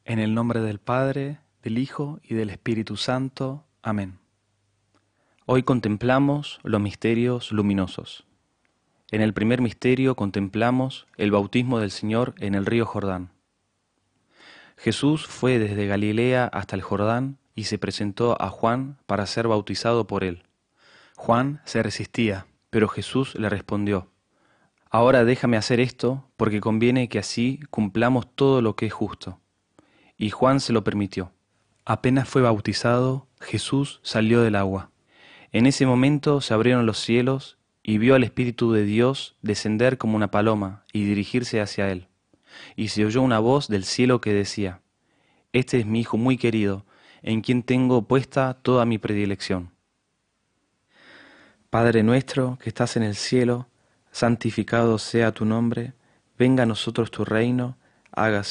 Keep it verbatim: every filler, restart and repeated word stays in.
En el nombre del Padre, del Hijo y del Espíritu Santo. Amén. Hoy contemplamos los misterios luminosos. En el primer misterio contemplamos el bautismo del Señor en el río Jordán. Jesús fue desde Galilea hasta el Jordán y se presentó a Juan para ser bautizado por él. Juan se resistía, pero Jesús le respondió: Ahora déjame hacer esto, porque conviene que así cumplamos todo lo que es justo. Y Juan se lo permitió. Apenas fue bautizado, Jesús salió del agua. En ese momento se abrieron los cielos y vio al Espíritu de Dios descender como una paloma y dirigirse hacia él. Y se oyó una voz del cielo que decía: Este es mi Hijo muy querido, en quien tengo puesta toda mi predilección. Padre nuestro que estás en el cielo, santificado sea tu nombre, venga a nosotros tu reino, hágase